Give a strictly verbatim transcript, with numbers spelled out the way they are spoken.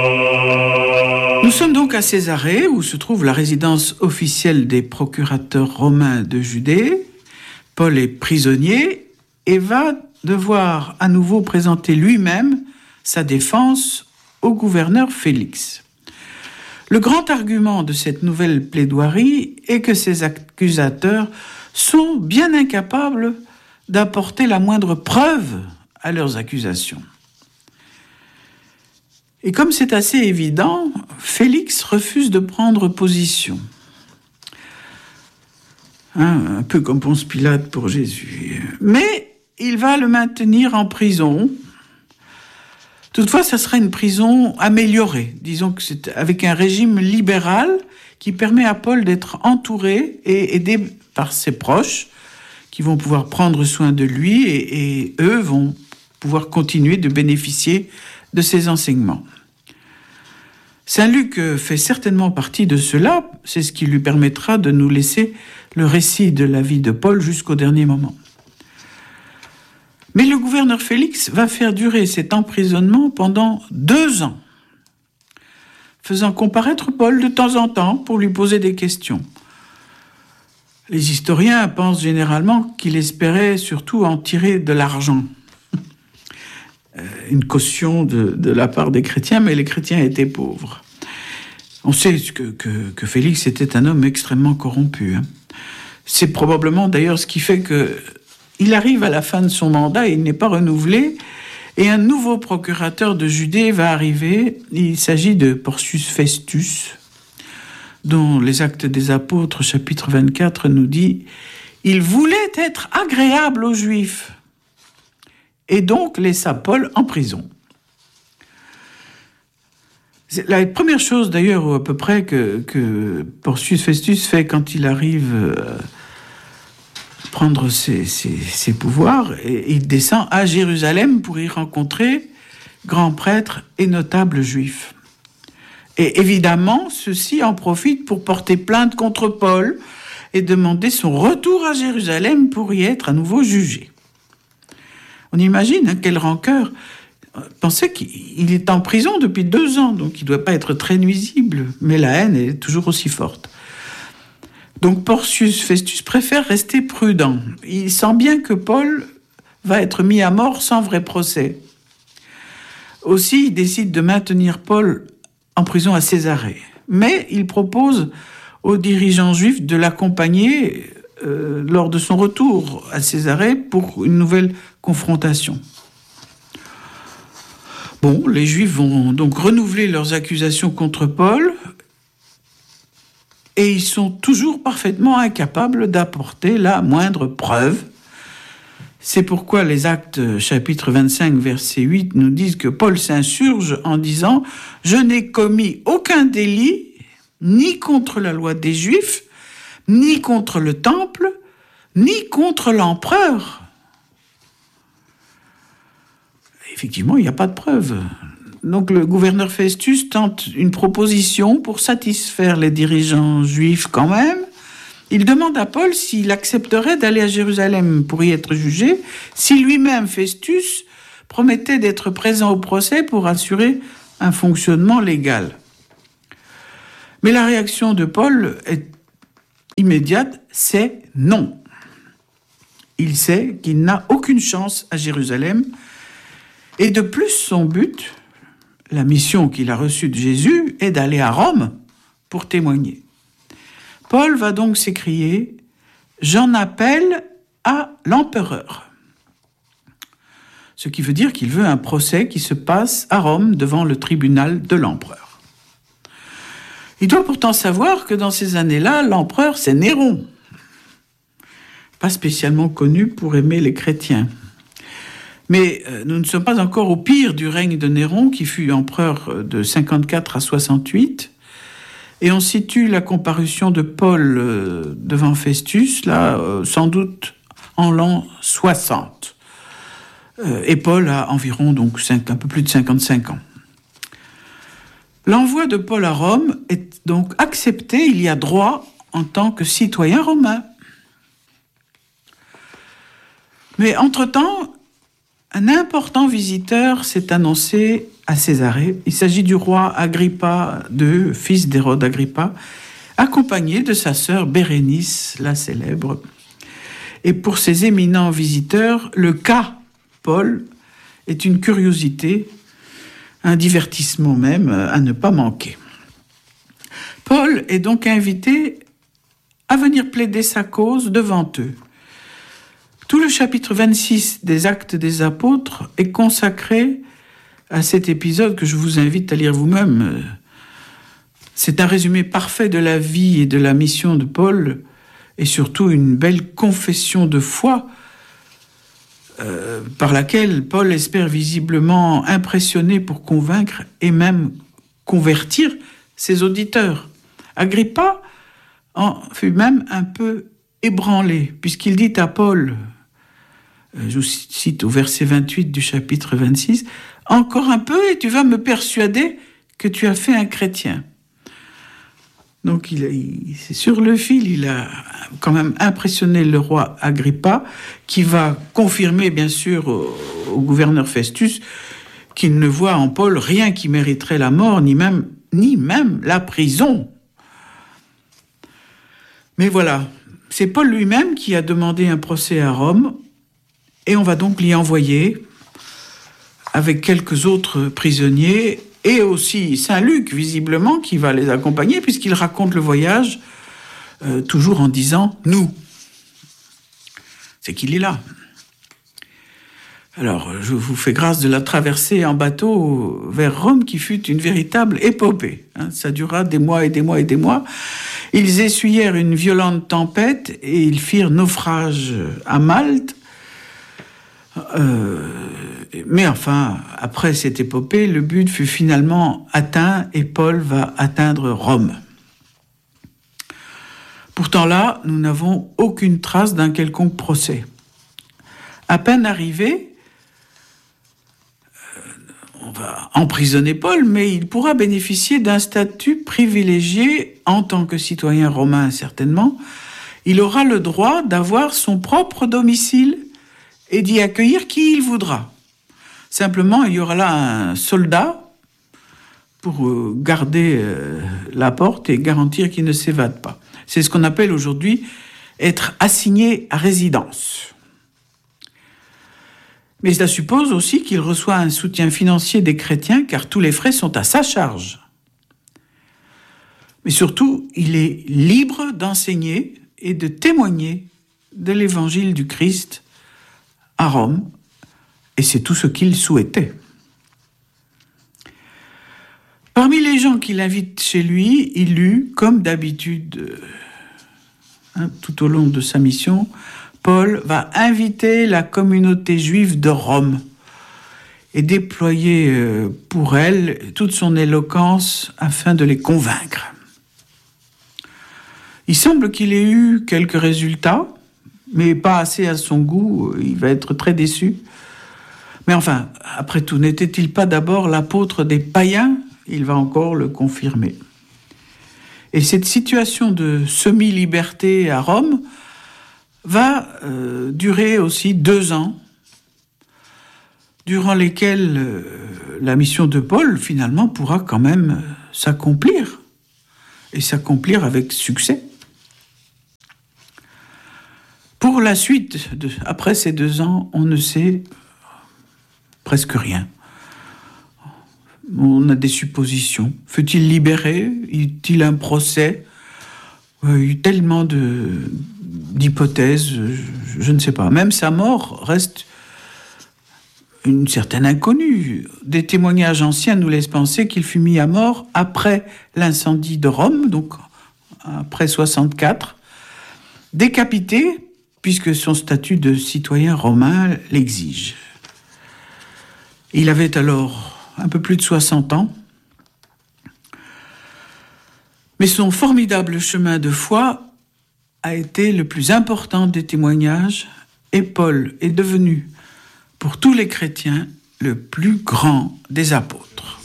Nous sommes donc à Césarée, où se trouve la résidence officielle des procurateurs romains de Judée. Paul est prisonnier et va devoir à nouveau présenter lui-même sa défense au gouverneur Félix. Le grand argument de cette nouvelle plaidoirie est que ces accusateurs sont bien incapables d'apporter la moindre preuve à leurs accusations. Et comme c'est assez évident, Félix refuse de prendre position. Hein, un peu comme Ponce Pilate pour Jésus. Mais il va le maintenir en prison. Toutefois, ça sera une prison améliorée. Disons que c'est avec un régime libéral qui permet à Paul d'être entouré et aidé par ses proches qui vont pouvoir prendre soin de lui et, et eux vont pouvoir continuer de bénéficier de ses enseignements. Saint Luc fait certainement partie de cela, c'est ce qui lui permettra de nous laisser le récit de la vie de Paul jusqu'au dernier moment. Mais le gouverneur Félix va faire durer cet emprisonnement pendant deux ans, faisant comparaître Paul de temps en temps pour lui poser des questions. Les historiens pensent généralement qu'il espérait surtout en tirer de l'argent. Une caution de, de la part des chrétiens, mais les chrétiens étaient pauvres. On sait que, que, que Félix était un homme extrêmement corrompu. Hein. C'est probablement d'ailleurs ce qui fait qu'il arrive à la fin de son mandat et il n'est pas renouvelé, et un nouveau procurateur de Judée va arriver. Il s'agit de Porcius Festus, dont les Actes des Apôtres, chapitre vingt-quatre, nous dit « Il voulait être agréable aux Juifs ». Et donc laissa Paul en prison. C'est la première chose d'ailleurs à peu près que, que Porcius Festus fait quand il arrive à prendre ses, ses, ses pouvoirs, et il descend à Jérusalem pour y rencontrer grands prêtres et notables juifs. Et évidemment, ceux-ci en profitent pour porter plainte contre Paul et demander son retour à Jérusalem pour y être à nouveau jugé. On imagine hein, quelle rancœur. Pensez qu'il est en prison depuis deux ans, donc il ne doit pas être très nuisible, mais la haine est toujours aussi forte. Donc Porcius Festus préfère rester prudent. Il sent bien que Paul va être mis à mort sans vrai procès. Aussi, il décide de maintenir Paul en prison à Césarée. Mais il propose aux dirigeants juifs de l'accompagner euh, lors de son retour à Césarée pour une nouvelle confrontation. Bon, les Juifs vont donc renouveler leurs accusations contre Paul et ils sont toujours parfaitement incapables d'apporter la moindre preuve. C'est pourquoi les Actes, chapitre vingt-cinq, verset huit, nous disent que Paul s'insurge en disant « Je n'ai commis aucun délit, ni contre la loi des Juifs, ni contre le temple, ni contre l'empereur. » Effectivement, il n'y a pas de preuve. Donc le gouverneur Festus tente une proposition pour satisfaire les dirigeants juifs quand même. Il demande à Paul s'il accepterait d'aller à Jérusalem pour y être jugé, si lui-même, Festus, promettait d'être présent au procès pour assurer un fonctionnement légal. Mais la réaction de Paul est immédiate, c'est non. Il sait qu'il n'a aucune chance à Jérusalem. Et de plus, son but, la mission qu'il a reçue de Jésus, est d'aller à Rome pour témoigner. Paul va donc s'écrier « J'en appelle à l'empereur ». Ce qui veut dire qu'il veut un procès qui se passe à Rome devant le tribunal de l'empereur. Il doit pourtant savoir que dans ces années-là, l'empereur, c'est Néron, pas spécialement connu pour aimer les chrétiens. Mais euh, nous ne sommes pas encore au pire du règne de Néron, qui fut empereur de cinquante-quatre à soixante-huit. Et on situe la comparution de Paul euh, devant Festus, là, euh, sans doute en l'an soixante. Euh, et Paul a environ donc cinq, un peu plus de cinquante-cinq ans. L'envoi de Paul à Rome est donc accepté, il y a droit en tant que citoyen romain. Mais entre-temps, un important visiteur s'est annoncé à Césarée. Il s'agit du roi Agrippa deux, fils d'Hérode Agrippa, accompagné de sa sœur Bérénice, la célèbre. Et pour ces éminents visiteurs, le cas Paul est une curiosité, un divertissement même à ne pas manquer. Paul est donc invité à venir plaider sa cause devant eux. Tout le chapitre vingt-six des Actes des Apôtres est consacré à cet épisode que je vous invite à lire vous-même. C'est un résumé parfait de la vie et de la mission de Paul, et surtout une belle confession de foi euh, par laquelle Paul espère visiblement impressionner pour convaincre et même convertir ses auditeurs. Agrippa en fut même un peu ébranlé, puisqu'il dit à Paul, euh, je vous cite au verset vingt-huit du chapitre vingt-six, « Encore un peu et tu vas me persuader que tu as fait un chrétien. » Donc, il, il, c'est sur le fil, il a quand même impressionné le roi Agrippa, qui va confirmer, bien sûr, au, au gouverneur Festus, qu'il ne voit en Paul rien qui mériterait la mort, ni même, ni même la prison. Mais voilà, c'est Paul lui-même qui a demandé un procès à Rome, et on va donc l'y envoyer, avec quelques autres prisonniers, et aussi Saint-Luc, visiblement, qui va les accompagner, puisqu'il raconte le voyage, euh, toujours en disant « nous ». C'est qu'il est là. Alors, je vous fais grâce de la traversée en bateau vers Rome, qui fut une véritable épopée. Hein, ça dura des mois et des mois et des mois. Ils essuyèrent une violente tempête, et ils firent naufrage à Malte. Euh, mais enfin, après cette épopée, le but fut finalement atteint et Paul va atteindre Rome. Pourtant là, nous n'avons aucune trace d'un quelconque procès. À peine arrivé, euh, on va emprisonner Paul, mais il pourra bénéficier d'un statut privilégié en tant que citoyen romain, certainement. Il aura le droit d'avoir son propre domicile et d'y accueillir qui il voudra. Simplement, il y aura là un soldat pour garder la porte et garantir qu'il ne s'évade pas. C'est ce qu'on appelle aujourd'hui être assigné à résidence. Mais cela suppose aussi qu'il reçoit un soutien financier des chrétiens, car tous les frais sont à sa charge. Mais surtout, il est libre d'enseigner et de témoigner de l'évangile du Christ à Rome, et c'est tout ce qu'il souhaitait. Parmi les gens qu'il invite chez lui, il eut, comme d'habitude, hein, tout au long de sa mission, Paul va inviter la communauté juive de Rome et déployer pour elle toute son éloquence afin de les convaincre. Il semble qu'il ait eu quelques résultats, mais pas assez à son goût, il va être très déçu. Mais enfin, après tout, n'était-il pas d'abord l'apôtre des païens ? Il va encore le confirmer. Et cette situation de semi-liberté à Rome va euh, durer aussi deux ans, durant lesquels euh, la mission de Paul, finalement, pourra quand même euh, s'accomplir, et s'accomplir avec succès. Pour la suite, de, après ces deux ans, on ne sait presque rien. On a des suppositions. Fut-il libéré ? Eut-il un procès ? Il y a eu tellement de, d'hypothèses, je, je ne sais pas. Même sa mort reste une certaine inconnue. Des témoignages anciens nous laissent penser qu'il fut mis à mort après l'incendie de Rome, donc après soixante-quatre, décapité, puisque son statut de citoyen romain l'exige. Il avait alors un peu plus de soixante ans. Mais son formidable chemin de foi a été le plus important des témoignages, et Paul est devenu, pour tous les chrétiens, le plus grand des apôtres.